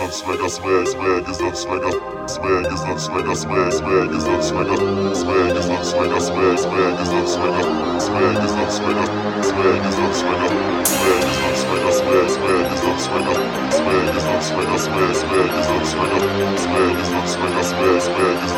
not swagger, swag is not swagger, swag is not swagger, swag is not swagger, swag is not swagger, swag is not swagger, swag is not swagger, swag is not swagger, swag is not swagger, swag is not swagger, swag is not swagger, swag is not swagger, swag is not swagger, swag is